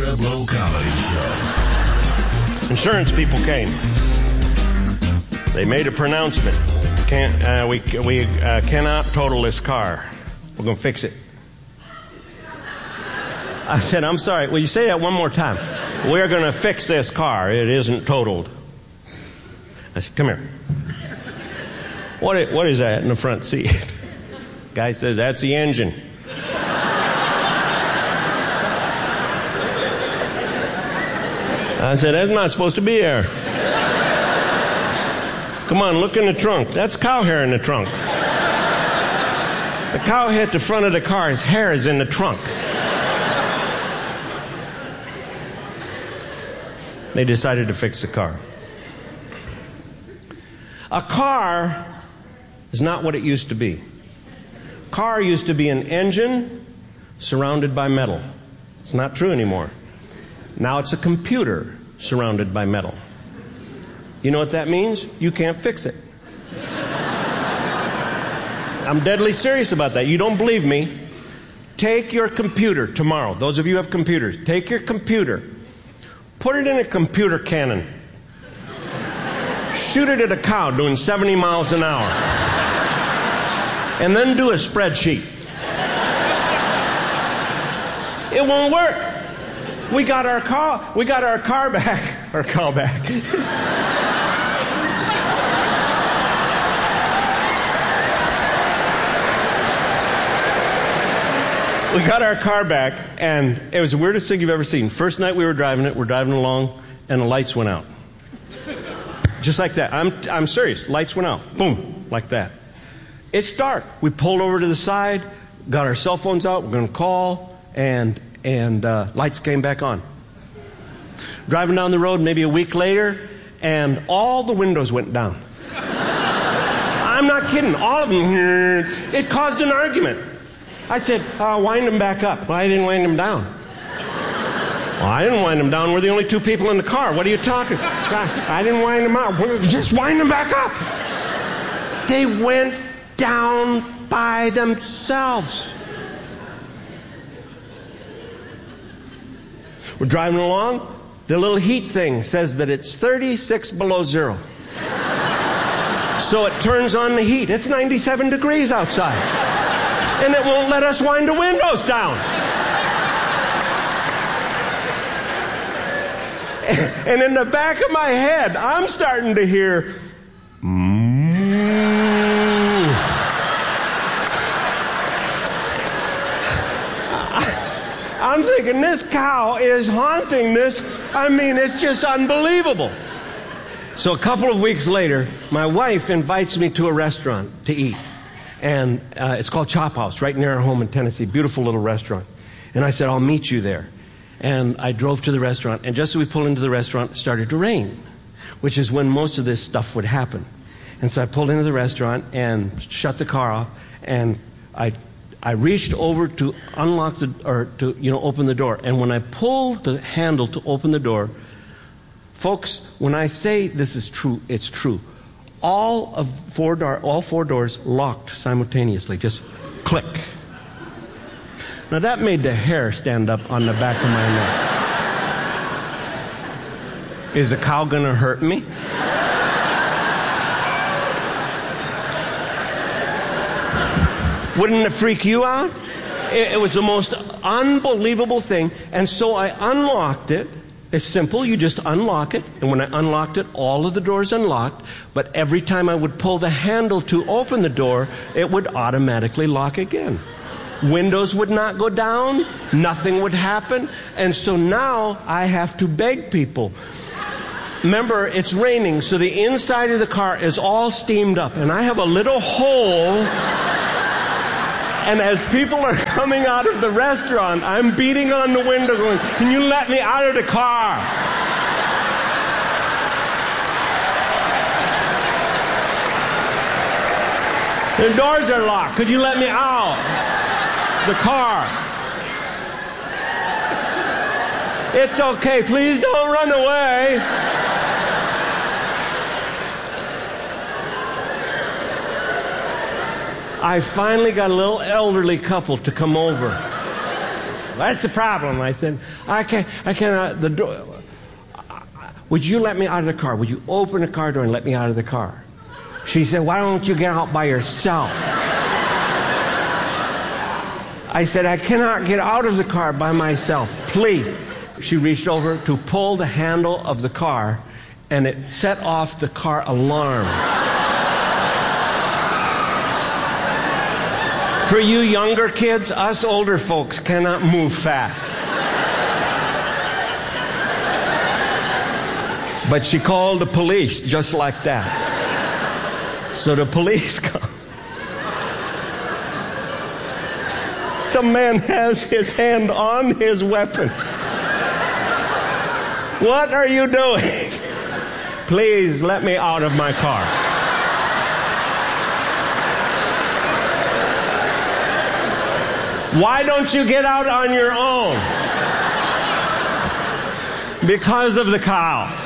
Low Comedy Show. Insurance people came. They made a pronouncement. We cannot total this car. We're going to fix it. I said, I'm sorry. Will you say that one more time? We're going to fix this car. It isn't totaled. I said, come here. What is that in the front seat? Guy says, that's the engine. I said, that's not supposed to be there. Come on, look in the trunk. That's cow hair in the trunk. The cow hit the front of the car. His hair is in the trunk. They decided to fix the car. A car is not what it used to be. Car used to be an engine surrounded by metal. It's not true anymore. Now it's a computer surrounded by metal. You know what that means? You can't fix it. I'm deadly serious about that. You don't believe me? Take your computer tomorrow. Those of you who have computers, take your computer, put it in a computer cannon, shoot it at a cow doing 70 miles an hour, and then do a spreadsheet. It won't work. We got our car back. Our cow back. We got our car back, and it was the weirdest thing you've ever seen. First night we were driving it, we're driving along, and the lights went out. Just like that. I'm serious. Lights went out. Boom. Like that. It's dark. We pulled over to the side, got our cell phones out, we're going to call, and lights came back on. Driving down the road maybe a week later, and all the windows went down. I'm not kidding. All of them. It caused an argument. I said, wind them back up. Well, I didn't wind them down. Well, I didn't wind them down. We're the only two people in the car. What are you talking? I didn't wind them out. Just wind them back up. They went down by themselves. We're driving along. The little heat thing says that it's 36 below zero. So it turns on the heat. It's 97 degrees outside. And it won't let us wind the windows down. And in the back of my head, I'm starting to hear, I'm thinking, this cow is haunting this. I mean, it's just unbelievable. So a couple of weeks later, my wife invites me to a restaurant to eat. And it's called Chop House, right near our home in Tennessee. Beautiful little restaurant. And I said, I'll meet you there. And I drove to the restaurant. And just as we pulled into the restaurant, it started to rain, which is when most of this stuff would happen. And so I pulled into the restaurant and shut the car off. And I reached over to unlock open the door. And when I pulled the handle to open the door, folks, when I say this is true, it's true. All four doors locked simultaneously, just click. Now that made the hair stand up on the back of my neck. Is the cow gonna hurt me? Wouldn't it freak you out? It was the most unbelievable thing. And so I unlocked it. It's simple. You just unlock it. And when I unlocked it, all of the doors unlocked. But every time I would pull the handle to open the door, it would automatically lock again. Windows would not go down. Nothing would happen. And so now I have to beg people. Remember, it's raining, so the inside of the car is all steamed up. And I have a little hole. And as people are coming out of the restaurant, I'm beating on the window going, can you let me out of the car? The doors are locked. Could you let me out? The car. It's okay. Please don't run away. I finally got a little elderly couple to come over. That's the problem. I said, I cannot, the door. Would you let me out of the car? Would you open the car door and let me out of the car? She said, why don't you get out by yourself? I said, I cannot get out of the car by myself. Please. She reached over to pull the handle of the car, and it set off the car alarm. For you younger kids, us older folks cannot move fast. But she called the police just like that. So the police come. The man has his hand on his weapon. What are you doing? Please let me out of my car. Why don't you get out on your own? Because of the cow.